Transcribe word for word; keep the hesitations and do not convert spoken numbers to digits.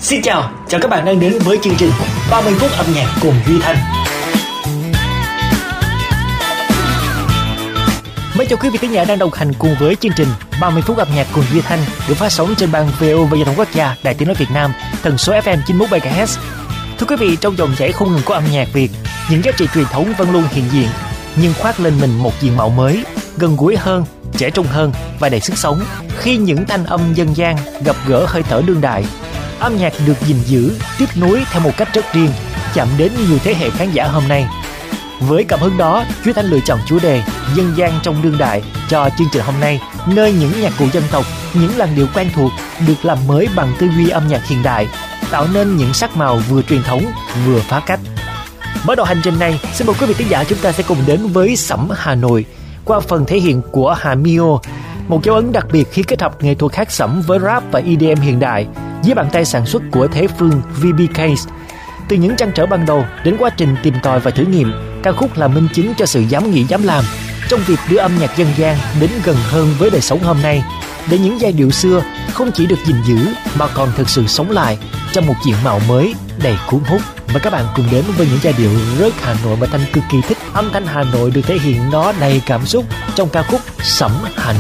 Xin chào, chào các bạn đang đến với chương trình ba mươi phút âm nhạc cùng Duy Thanh. Mấy chào quý vị khán giả đang đồng hành cùng với chương trình ba mươi phút âm nhạc cùng Duy Thanh được phát sóng trên ban vê o vê Giao thông Quốc gia, Đài Tiếng nói Việt Nam, tần số ép em chín mươi mốt mê ga héc. Thưa quý vị, trong dòng chảy không ngừng của âm nhạc Việt, những giá trị truyền thống vẫn luôn hiện diện, nhưng khoác lên mình một diện mạo mới, gần gũi hơn, trẻ trung hơn và đầy sức sống. Khi những thanh âm dân gian gặp gỡ hơi thở đương đại, âm nhạc được gìn giữ, tiếp nối theo một cách rất riêng, chạm đến nhiều thế hệ khán giả hôm nay. Với cảm hứng đó, Duy Thanh lựa chọn chủ đề dân gian trong đương đại cho chương trình hôm nay, nơi những nhạc cụ dân tộc, những làn điệu quen thuộc được làm mới bằng tư duy âm nhạc hiện đại, tạo nên những sắc màu vừa truyền thống vừa phá cách. Mở đầu hành trình này, xin mời quý vị khán giả chúng ta sẽ cùng đến với Sẩm Hà Nội qua phần thể hiện của Hà Mio, một dấu ấn đặc biệt khi kết hợp nghệ thuật hát sẩm với rap và e đê em hiện đại dưới bàn tay sản xuất của Thế Phương vê bê Case. Từ những trăn trở ban đầu đến quá trình tìm tòi và thử nghiệm, ca khúc là minh chứng cho sự dám nghĩ dám làm trong việc đưa âm nhạc dân gian đến gần hơn với đời sống hôm nay, để những giai điệu xưa không chỉ được gìn giữ mà còn thực sự sống lại trong một diện mạo mới đầy cuốn hút. Và các bạn cùng đến với những giai điệu rất Hà Nội mà Thanh cực kỳ thích. Âm thanh Hà Nội được thể hiện nó đầy cảm xúc trong ca khúc Sẩm Hà Nội.